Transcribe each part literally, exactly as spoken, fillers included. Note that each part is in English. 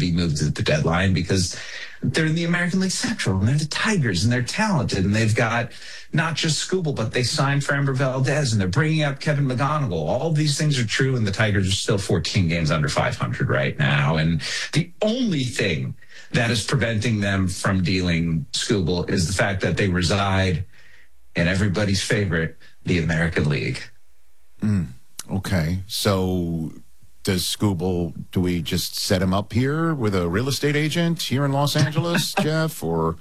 be moved at the deadline because they're in the American League Central and they're the Tigers and they're talented and they've got not just Skubal, but they signed Framber Valdez and they're bringing up Kevin McGonigal. All of these things are true, and the Tigers are still fourteen games under five hundred right now. And the only thing that is preventing them from dealing Skubal is the fact that they reside in everybody's favorite, the American League. Mm, okay, so does Skubal, do we just set him up here with a real estate agent here in Los Angeles, Jeff, or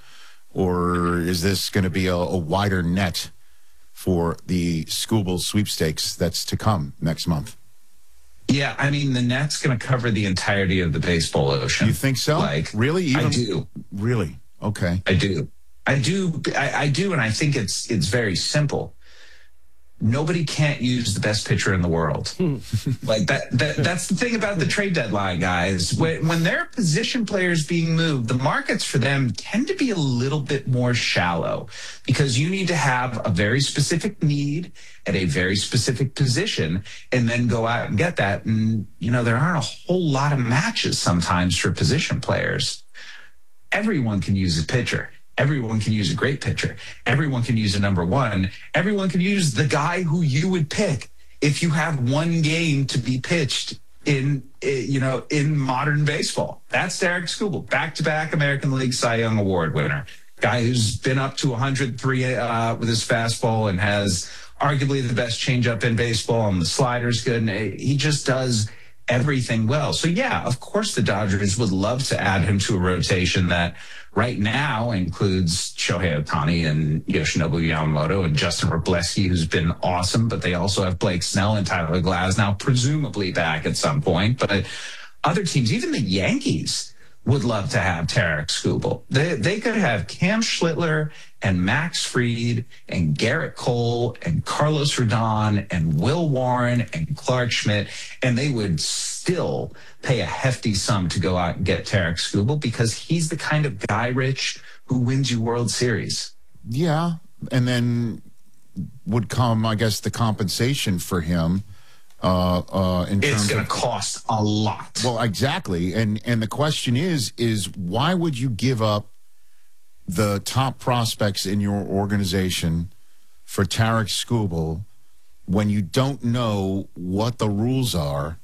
or is this going to be a, a wider net for the Skubal sweepstakes that's to come next month? Yeah, I mean, the net's going to cover the entirety of the baseball ocean. You think so? Like, really? Even, I do. Really? Okay. I do. I do. I, I do, and I think it's it's very simple. Nobody can't use the best pitcher in the world. like that, that. That's the thing about the trade deadline, guys. When, when there are position players being moved, the markets for them tend to be a little bit more shallow because you need to have a very specific need at a very specific position and then go out and get that. And, you know, there aren't a whole lot of matches sometimes for position players. Everyone can use a pitcher. Everyone can use a great pitcher. Everyone can use a number one. Everyone can use the guy who you would pick if you have one game to be pitched in, you know, in modern baseball. That's Tarik Skubal, back-to-back American League Cy Young Award winner. Guy who's been up to one hundred three uh, with his fastball and has arguably the best changeup in baseball, and the slider's good. And he just does everything well. So, yeah, of course the Dodgers would love to add him to a rotation that right now includes Shohei Ohtani and Yoshinobu Yamamoto and Justin Wroblewski, who's been awesome, but they also have Blake Snell and Tyler Glasnow presumably back at some point. But other teams, even the Yankees, would love to have Tarik Skubal. They, they could have Cam Schlittler and Max Fried and Garrett Cole and Carlos Rodon and Will Warren and Clark Schmidt, and they would still pay a hefty sum to go out and get Tarik Skubal because he's the kind of guy, Rich, who wins you World Series. Yeah, and then would come, I guess, the compensation for him. Uh, uh, in it's going to cost a lot. Well, exactly. And and the question is, is why would you give up the top prospects in your organization for Tarik Skubal when you don't know what the rules are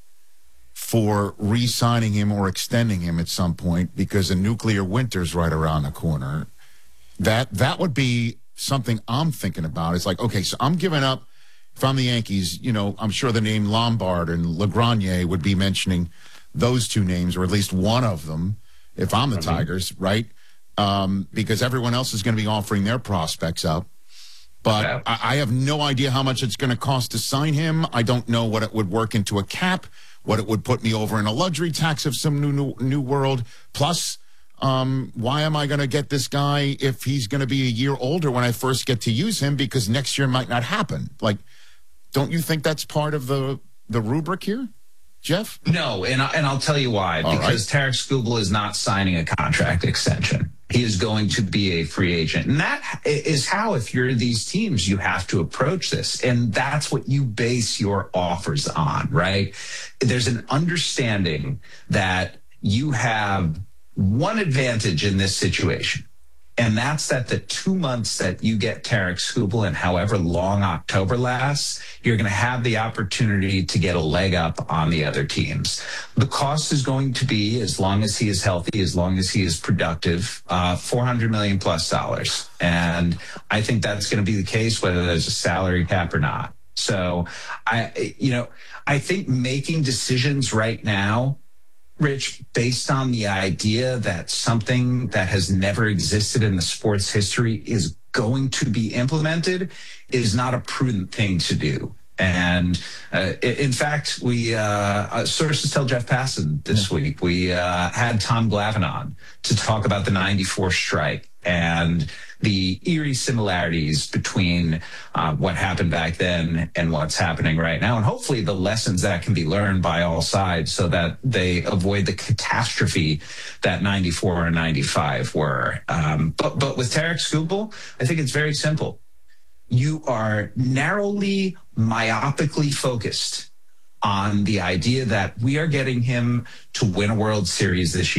for re-signing him or extending him at some point because a nuclear winter's right around the corner? That, that would be something I'm thinking about. It's like, okay, so I'm giving up. From the Yankees, you know, I'm sure the name Lombard and LaGrenier would be mentioning those two names, or at least one of them, if I'm the mm-hmm. Tigers, right? Um, because everyone else is going to be offering their prospects up. But yeah. I, I have no idea how much it's going to cost to sign him. I don't know what it would work into a cap, what it would put me over in a luxury tax of some new new, new world. Plus, um, why am I going to get this guy if he's going to be a year older when I first get to use him? Because next year might not happen. Like, don't you think that's part of the the rubric here, Jeff? No, and, I, and I'll tell you why. All because right. Tarik Skubal is not signing a contract extension. He is going to be a free agent. And that is how, if you're these teams, you have to approach this. And that's what you base your offers on, right? There's an understanding that you have one advantage in this situation. And that's that the two months that you get Tarik Skubal and however long October lasts, you're going to have the opportunity to get a leg up on the other teams. The cost is going to be, as long as he is healthy, as long as he is productive, uh, four hundred million plus dollars. And I think that's going to be the case, whether there's a salary cap or not. So I, you know, I think making decisions right now, Rich, based on the idea that something that has never existed in the sports history is going to be implemented is not a prudent thing to do. And uh, in fact, we uh, sources tell Jeff Passan this week, we uh, had Tom Glavine on to talk about the ninety-four strike and the eerie similarities between uh, what happened back then and what's happening right now. And hopefully the lessons that can be learned by all sides so that they avoid the catastrophe that ninety-four and ninety-five were. Um, but, but with Tarik Skubal, I think it's very simple. You are narrowly, myopically focused on the idea that we are getting him to win a World Series this year.